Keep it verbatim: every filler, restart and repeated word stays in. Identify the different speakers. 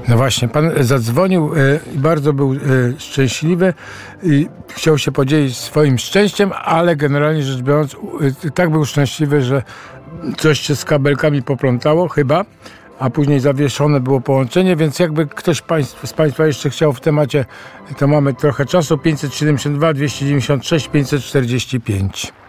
Speaker 1: No właśnie, pan zadzwonił i bardzo był szczęśliwy i chciał się podzielić swoim szczęściem, ale generalnie rzecz biorąc tak był szczęśliwy, że coś się z kabelkami poplątało chyba, a później zawieszone było połączenie, więc jakby ktoś państw, z Państwa jeszcze chciał w temacie, to mamy trochę czasu. pięćset siedemdziesiąt dwa dwieście dziewięćdziesiąt sześć pięćset czterdzieści pięć.